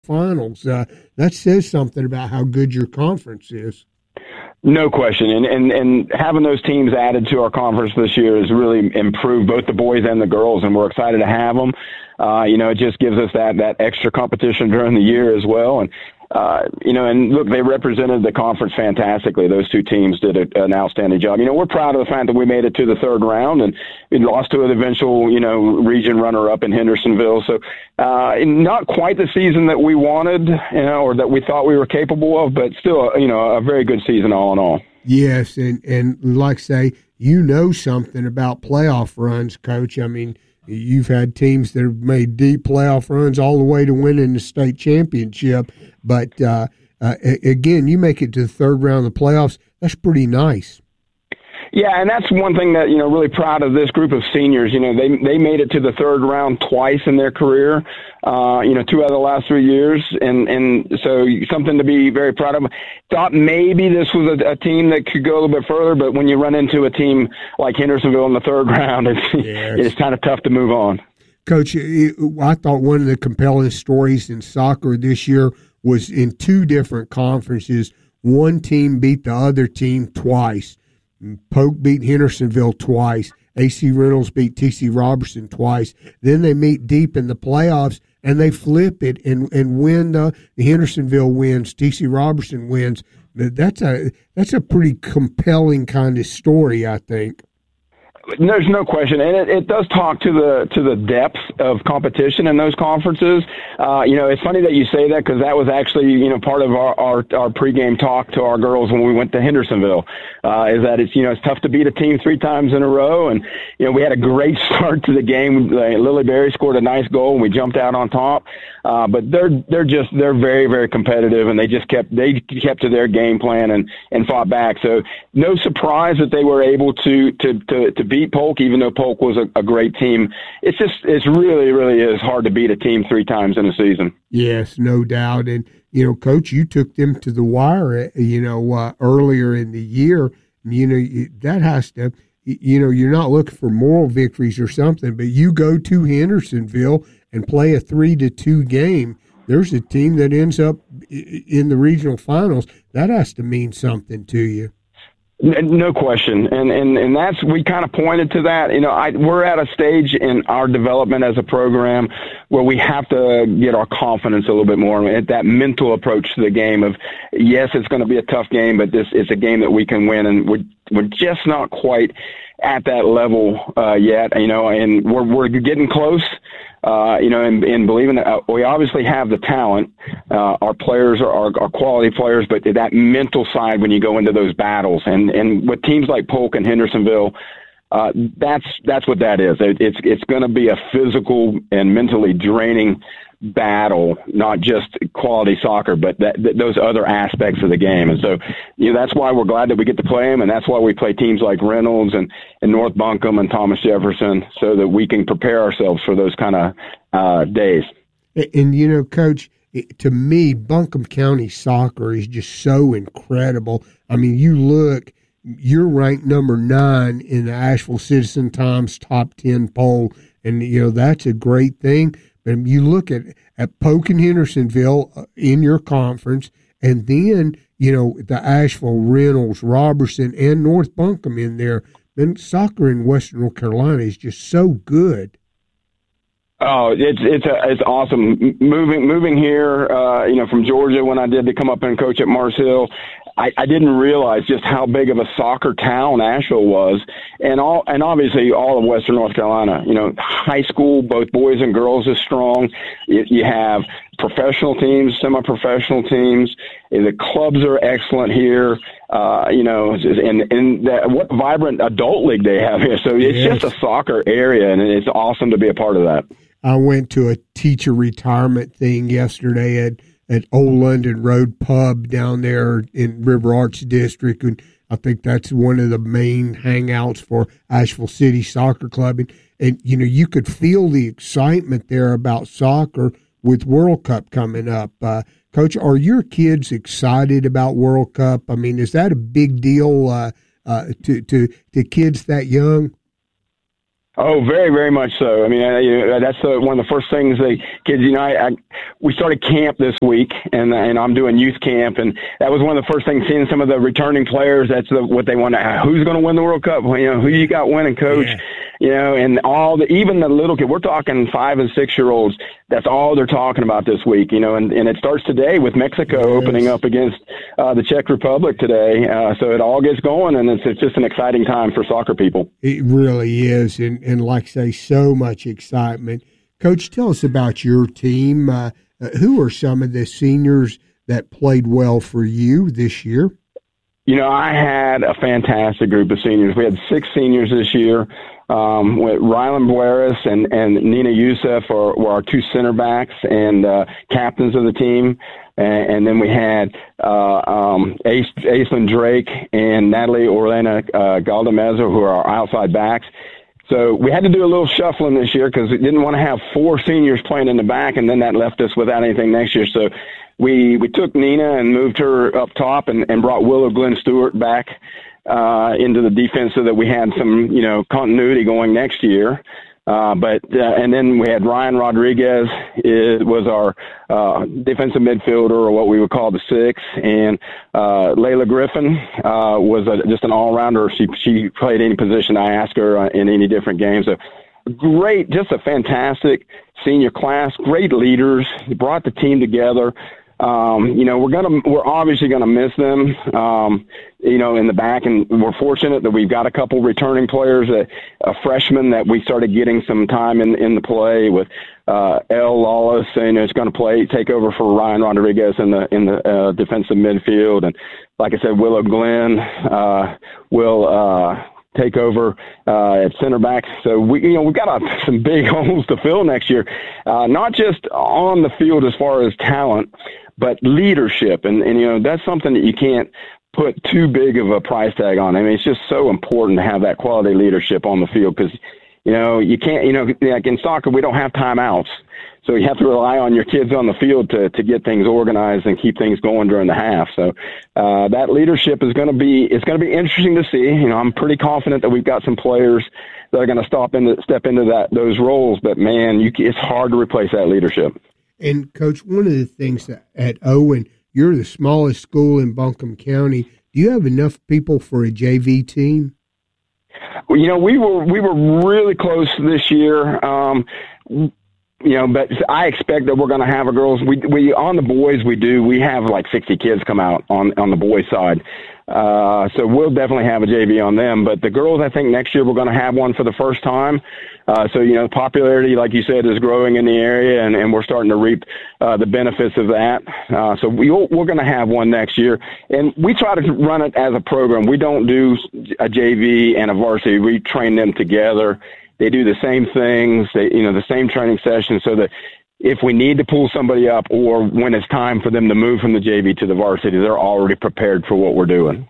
finals. That says something about how good your conference is. No question. And having those teams added to our conference this year has really improved both the boys and the girls, and we're excited to have them. It just gives us that extra competition during the year as well. And, and look, they represented the conference fantastically. Those two teams did an outstanding job. We're proud of the fact that we made it to the third round and we lost to an eventual, region runner-up in Hendersonville. So not quite the season that we wanted, or that we thought we were capable of, but still, a very good season all in all. Yes, and like say, something about playoff runs, Coach. I mean, you've had teams that have made deep playoff runs all the way to winning the state championship. But, again, you make it to the third round of the playoffs. That's pretty nice. Yeah, and that's one thing that, really proud of this group of seniors. They made it to the third round twice in their career, 2 out of the last 3 years. And so something to be very proud of. Thought maybe this was a team that could go a little bit further, but when you run into a team like Hendersonville in the third round, it's kind of tough to move on. Coach, I thought one of the compelling stories in soccer this year was in 2 different conferences. One team beat the other team twice. Polk beat Hendersonville twice. AC Reynolds beat TC Robertson twice. Then they meet deep in the playoffs, and they flip it and win. The Hendersonville wins. TC Robertson wins. That's a pretty compelling kind of story, I think. There's no question, and it does talk to the depth of competition in those conferences. It's funny that you say that because that was actually part of our pregame talk to our girls when we went to Hendersonville. Is that it's tough to beat a team 3 times in a row, and we had a great start to the game. Lily Berry scored a nice goal, and we jumped out on top. But they're very, very competitive, and they kept to their game plan and fought back. So no surprise that they were able to beat Polk, even though Polk was a great team. It's really, really is hard to beat a team 3 times in a season. Yes, no doubt. And, Coach, you took them to the wire, earlier in the year. That has to, you're not looking for moral victories or something, but you go to Hendersonville and play a 3-2 game. There's a team that ends up in the regional finals. That has to mean something to you. No question. And that's, we kind of pointed to that. We're at a stage in our development as a program where we have to get our confidence a little bit more, at that mental approach to the game of, yes, it's going to be a tough game, but it's a game that we can win. And we're just not quite at that level yet, and we're getting close. And believing that we obviously have the talent. Our players are quality players, but that mental side when you go into those battles and with teams like Polk and Hendersonville, that's what that is. It's going to be a physical and mentally draining battle, not just quality soccer, but those other aspects of the game. And so, that's why we're glad that we get to play them, and that's why we play teams like Reynolds and North Buncombe and Thomas Jefferson, so that we can prepare ourselves for those kind of days. And, Coach, to me, Buncombe County soccer is just so incredible. I mean, you're ranked number 9 in the Asheville Citizen-Times top 10 poll, and, that's a great thing. But you look at Polk and Hendersonville in your conference, and then, the Asheville, Reynolds, Robertson, and North Buncombe in there. Then soccer in Western North Carolina is just so good. Oh, it's awesome. Moving here, from Georgia when I did to come up and coach at Mars Hill, I didn't realize just how big of a soccer town Asheville was, and obviously all of Western North Carolina. High school, both boys and girls, is strong. You have professional teams, semi-professional teams. The clubs are excellent here. And what vibrant adult league they have here. So it's just a soccer area, and it's awesome to be a part of that. I went to a teacher retirement thing yesterday at Old London Road Pub down there in River Arts District, and I think that's one of the main hangouts for Asheville City Soccer Club. And you could feel the excitement there about soccer with World Cup coming up. Coach, are your kids excited about World Cup? I mean, is that a big deal to kids that young? Oh, very, very much so. I mean, that's one of the first things the kids. We started camp this week, and I'm doing youth camp, and that was one of the first things. Seeing some of the returning players, that's what they want to. Who's going to win the World Cup? Who you got winning, coach? Yeah. And even the little kid. We're talking 5 and 6 year olds. That's all they're talking about this week. And it starts today with Mexico opening up against the Czech Republic today. So it all gets going, and it's just an exciting time for soccer people. It really is, and like I say, so much excitement. Coach, tell us about your team. Who are some of the seniors that played well for you this year? I had a fantastic group of seniors. We had 6 seniors this year. With Rylan Blaris and Nina Youssef were our 2 center backs and captains of the team. And then we had Aislinn Drake and Natalie Orlena Galdameza, who are our outside backs. So we had to do a little shuffling this year because we didn't want to have 4 seniors playing in the back, and then that left us without anything next year. So we took Nina and moved her up top and brought Willow Glenn Stewart back into the defense so that we had some, continuity going next year. And then we had Ryan Rodriguez was our defensive midfielder, or what we would call the 6, and Layla Griffin was just an all-rounder. She played any position I asked her in any different game. So great, just a fantastic senior class, great leaders, brought the team together. We're obviously gonna miss them, in the back, and we're fortunate that we've got a couple returning players, a freshman that we started getting some time in the play with, Elle Lawless, and is going to take over for Ryan Rodriguez in the defensive midfield, and like I said, Willow Glenn will take over at center back. So we've got some big holes to fill next year, not just on the field as far as talent, but leadership, and that's something that you can't put too big of a price tag on. I mean, it's just so important to have that quality leadership on the field because, you can't, like in soccer, we don't have timeouts. So you have to rely on your kids on the field to get things organized and keep things going during the half. So that leadership is going to be interesting to see. I'm pretty confident that we've got some players that are going to step into those roles. But man, it's hard to replace that leadership. And Coach, one of the things that at Owen, you're the smallest school in Buncombe County. Do you have enough people for a JV team? We were really close this year. But I expect that we're going to have a girls. We on the boys we have like 60 kids come out on the boys side. So we'll definitely have a JV on them. But the girls, I think next year we're going to have one for the first time. So popularity, like you said, is growing in the area, and we're starting to reap the benefits of that. So we're going to have one next year, and we try to run it as a program. We don't do a JV and a varsity. We train them together. They do the same things, the same training sessions, so that if we need to pull somebody up or when it's time for them to move from the JV to the varsity, they're already prepared for what we're doing.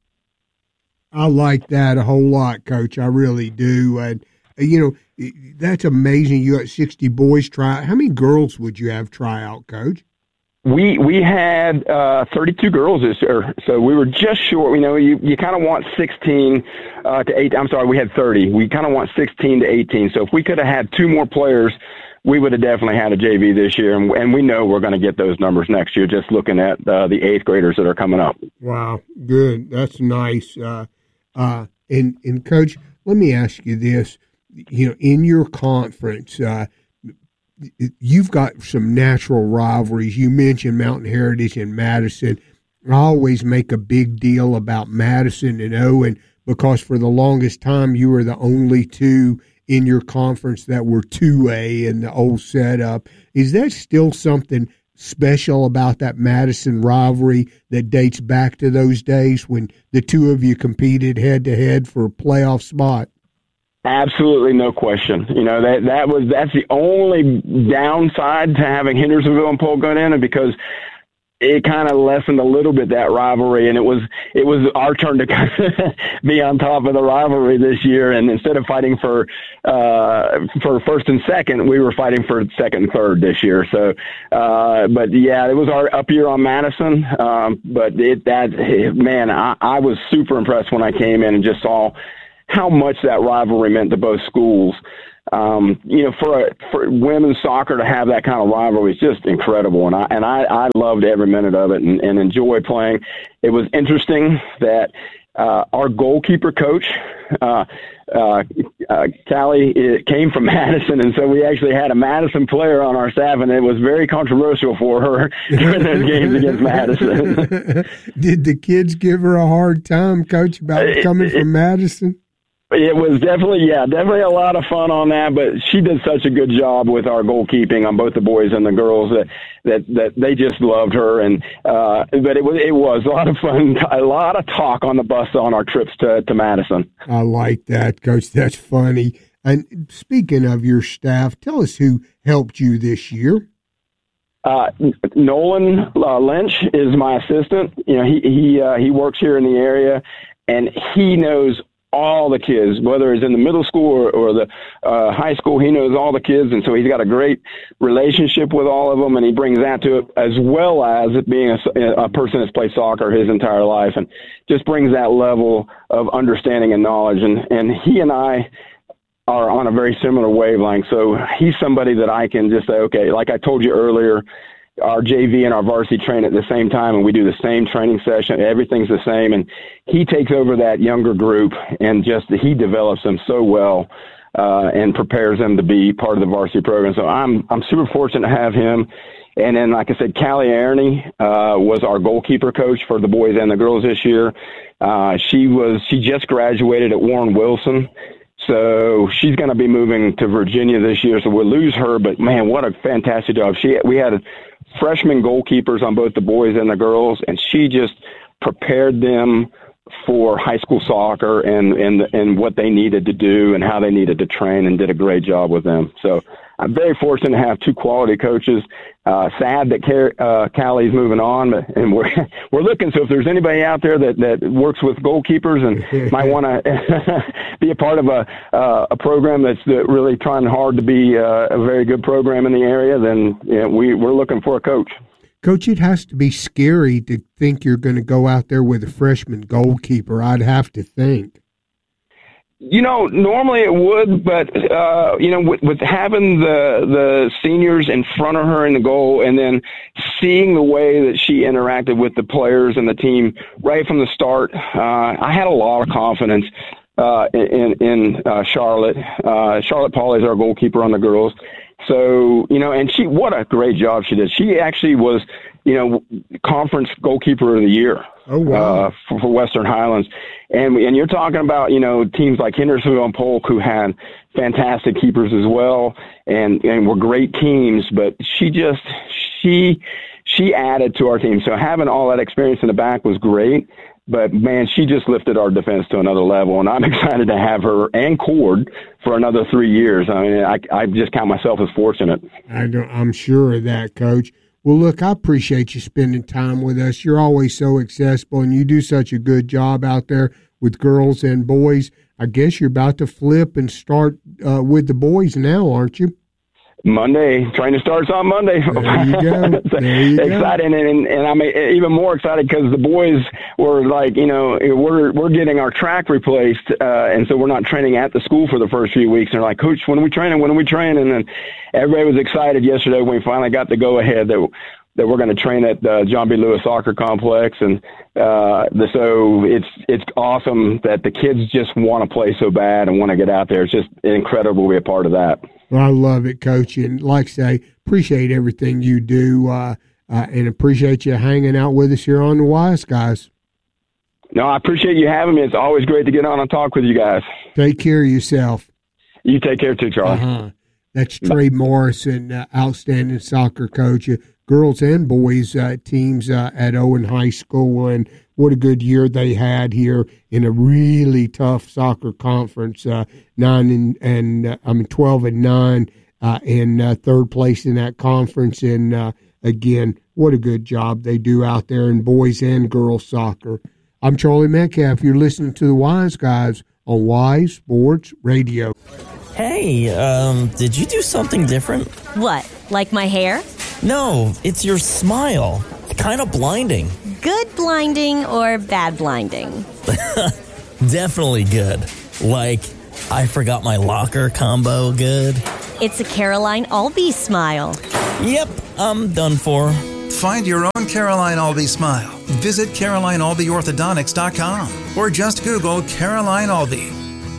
I like that a whole lot, Coach. I really do. And, that's amazing. You got 60 boys try out. How many girls would you have try out, Coach? We had 32 girls this year, so we were just short. You kind of want 16 to 8. I'm sorry, we had 30. We kind of want 16 to 18. So if we could have had 2 more players, we would have definitely had a JV this year, and we know we're going to get those numbers next year. Just looking at the 8th graders that are coming up. Wow, good. That's nice. And Coach, let me ask you this: in your conference, you've got some natural rivalries. You mentioned Mountain Heritage and Madison. I always make a big deal about Madison and Owen because for the longest time you were the only 2 in your conference that were 2A in the old setup. Is that still something special about that Madison rivalry that dates back to those days when the 2 of you competed head-to-head for a playoff spot? Absolutely, no question. That's the only downside to having Hendersonville and Polk going in, because it kind of lessened a little bit that rivalry, and it was our turn to kind of be on top of the rivalry this year. And instead of fighting for first and second, we were fighting for second and third this year. So, but yeah, it was our up year on Madison. But I was super impressed when I came in and just saw how much that rivalry meant to both schools. For women's soccer to have that kind of rivalry is just incredible, and I loved every minute of it and enjoyed playing. It was interesting that our goalkeeper coach, Callie, came from Madison, and so we actually had a Madison player on our staff, and it was very controversial for her during those games against Madison. Did the kids give her a hard time, Coach, about coming from Madison? It was definitely a lot of fun on that, but she did such a good job with our goalkeeping on both the boys and the girls that they just loved her. And but it was a lot of fun, a lot of talk on the bus on our trips to Madison. I like that, Coach. That's funny. And speaking of your staff, tell us who helped you this year. Nolan Lynch is my assistant. He works here in the area, and he knows all the kids, whether it's in the middle school or the high school. He knows all the kids, and so he's got a great relationship with all of them, and he brings that to it, as well as it being a person that's played soccer his entire life, and just brings that level of understanding and knowledge. And he and I are on a very similar wavelength, so he's somebody that I can just say, okay, like I told you earlier, our JV and our varsity train at the same time, and we do the same training session. Everything's the same, and he takes over that younger group, and he develops them so well and prepares them to be part of the varsity program. So I'm super fortunate to have him. And then, like I said, Callie Airney was our goalkeeper coach for the boys and the girls this year. She just graduated at Warren Wilson. So she's going to be moving to Virginia this year, so we'll lose her. But, man, what a fantastic job. We had freshman goalkeepers on both the boys and the girls, and she just prepared them for high school soccer and what they needed to do and how they needed to train, and did a great job with them. So I'm very fortunate to have two quality coaches. Sad that Callie's moving on, and we're looking. So if there's anybody out there that works with goalkeepers and might want to be a part of a program that's really trying hard to be a very good program in the area, then we're looking for a coach. Coach, it has to be scary to think you're going to go out there with a freshman goalkeeper. I'd have to think. Normally it would, but, with having the seniors in front of her in the goal, and then seeing the way that she interacted with the players and the team right from the start, I had a lot of confidence in Charlotte. Charlotte Paul is our goalkeeper on the girls. So, and what a great job she did. She actually was, conference goalkeeper of the year. Oh, wow. For Western Highlands. And you're talking about, teams like Hendersonville and Polk, who had fantastic keepers as well and were great teams, but she added to our team. So having all that experience in the back was great. But, man, she just lifted our defense to another level, and I'm excited to have her and Cord for another 3 years. I mean, I just count myself as fortunate. I'm sure of that, Coach. Well, look, I appreciate you spending time with us. You're always so accessible, and you do such a good job out there with girls and boys. I guess you're about to flip and start with the boys now, aren't you? Monday. Training starts on Monday. There you go. There you exciting, and I'm even more excited because the boys were like, we're getting our track replaced, and so we're not training at the school for the first few weeks. And they're like, Coach, when are we training? And then everybody was excited yesterday when we finally got the go-ahead that we're going to train at John B. Lewis Soccer Complex. And so it's awesome that the kids just want to play so bad and want to get out there. It's just incredible to be a part of that. Well, I love it, Coach. And like I say, appreciate everything you do and appreciate you hanging out with us here on the Wise Guys. No, I appreciate you having me. It's always great to get on and talk with you guys. Take care of yourself. You take care too, Charlie. Uh-huh. That's Trey Morrison, outstanding soccer coach, girls and boys teams at Owen High School, and what a good year they had here in a really tough soccer conference. 12 and 9 in third place in that conference, and again, what a good job they do out there in boys and girls soccer. I'm Charlie Metcalf. You're listening to the Wise Guys on Wise Sports Radio. Hey, did you do something different? What, like my hair? No, it's your smile. Kind of blinding. Good blinding or bad blinding? Definitely good. Like, I forgot my locker combo good. It's a Caroline Albee smile. Yep, I'm done for. Find your own Caroline Albee smile. Visit CarolineAlbeeOrthodontics.com or just Google Caroline Albee.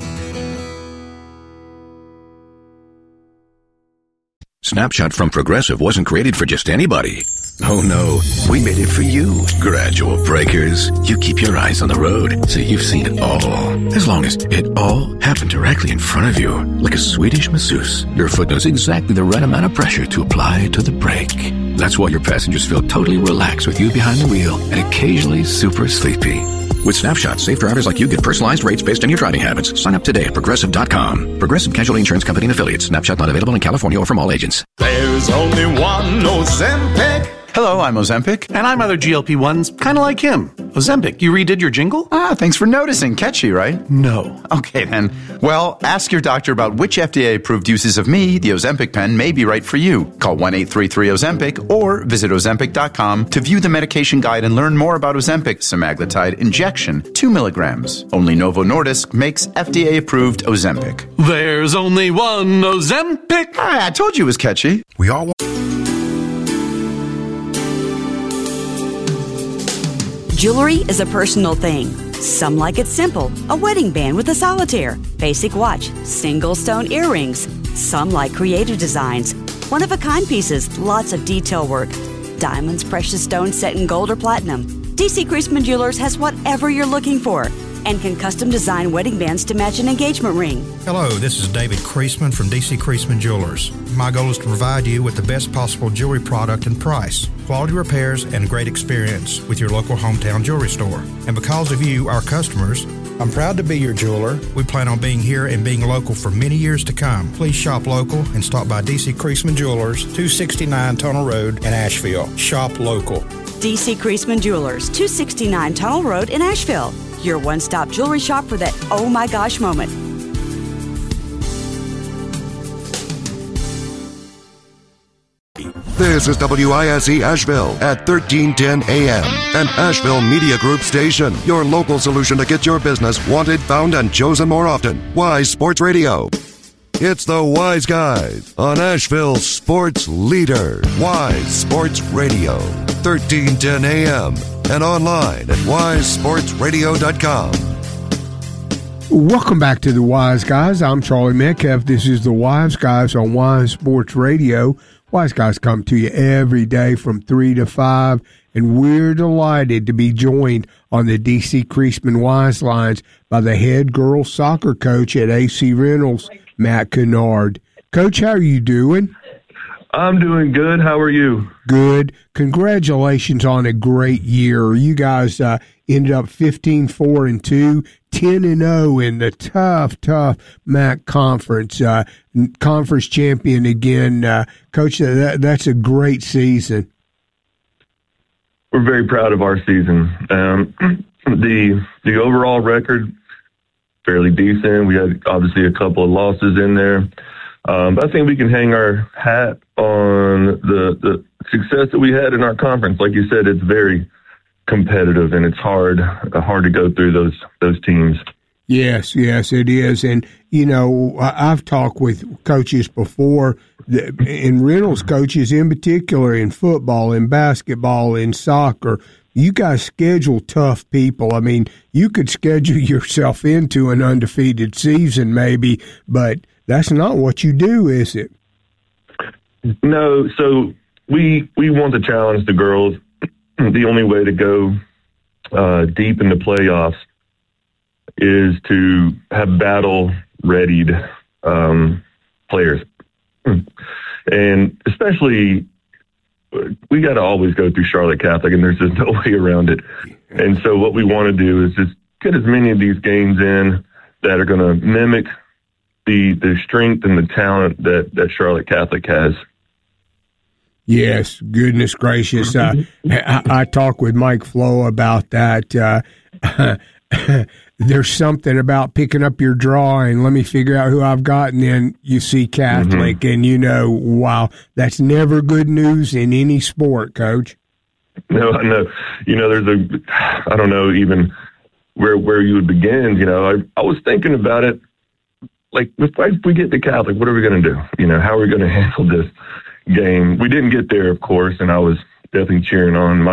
Snapshot from Progressive wasn't created for just anybody. Oh no, we made it for you. Gradual breakers. You keep your eyes on the road, so you've seen it all. As long as it all happened directly in front of you, like a Swedish masseuse, your foot knows exactly the right amount of pressure to apply to the brake. That's why your passengers feel totally relaxed with you behind the wheel and occasionally super sleepy. With Snapshot, safe drivers like you get personalized rates based on your driving habits. Sign up today at Progressive.com. Progressive Casualty Insurance Company and Affiliates. Snapshot not available in California or from all agents. There's only one Ozempic. Hello, I'm Ozempic. And I'm other GLP-1s, kind of like him. Ozempic, you redid your jingle? Thanks for noticing. Catchy, right? No. Okay, then. Well, ask your doctor about which FDA-approved uses of me, the Ozempic pen, may be right for you. Call 1-833-OZEMPIC or visit Ozempic.com to view the medication guide and learn more about Ozempic semaglutide injection, 2 milligrams. Only Novo Nordisk makes FDA-approved Ozempic. There's only one Ozempic. I told you it was catchy. We all Jewelry is a personal thing. Some like it simple, a wedding band with a solitaire, basic watch, single stone earrings. Some like creative designs, one-of-a-kind pieces, lots of detail work. Diamonds, precious stones set in gold or platinum. DC Creasman Jewelers has whatever you're looking for and can custom design wedding bands to match an engagement ring. Hello, this is David Creasman from DC Creasman Jewelers. My goal is to provide you with the best possible jewelry product and price, quality repairs, and great experience with your local hometown jewelry store. And because of you, our customers, I'm proud to be your jeweler. We plan on being here and being local for many years to come. Please shop local and stop by DC Creasman Jewelers, 269 Tunnel Road in Asheville. Shop local. DC Creasman Jewelers, 269 Tunnel Road in Asheville. Your one-stop jewelry shop for that oh my gosh moment. This is WISE Asheville at 1310 AM, an Asheville Media Group station. Your local solution to get your business wanted, found, and chosen more often. Wise Sports Radio. It's the Wise Guys on Asheville's sports leader. Wise Sports Radio, 1310 AM, and online at wisesportsradio.com. Welcome back to the Wise Guys. I'm Charlie Metcalf. This is the Wise Guys on Wise Sports Radio. Wise Guys come to you every day from 3 to 5, and we're delighted to be joined on the DC Creasman Wise Lines by the head girls soccer coach at AC Reynolds, Matt Kennard. Coach, how are you doing? I'm doing good. How are you? Good. Congratulations on a great year. You guys ended up 15-4-2, 10-0 in the tough MAC conference. Conference champion again. Coach, that's a great season. We're very proud of our season. The overall record, fairly decent. We had obviously a couple of losses in there. But I think we can hang our hat on the success that we had in our conference. Like you said, it's very competitive, and it's hard to go through those teams. Yes, it is. And, you know, I've talked with coaches before, and Reynolds coaches in particular, in football, in basketball, in soccer. You guys schedule tough people. I mean, you could schedule yourself into an undefeated season maybe, but that's not what you do, is it? No. So we want to challenge the girls. The only way to go deep in the playoffs is to have battle-readied players. And especially, we got to always go through Charlotte Catholic, and there's just no way around it. And so what we want to do is just get as many of these games in that are going to mimic the strength and the talent that Charlotte Catholic has. Yes, goodness gracious. I talked with Mike Flo about that. There's something about picking up your draw and let me figure out who I've got, and then you see Catholic, and you know, wow, that's never good news in any sport, Coach. No, I know. You know, there's I don't know even where you would begin. I was thinking about it. Like, if we get to Catholic, what are we going to do? How are we going to handle this game? We didn't get there, of course, and I was definitely cheering on my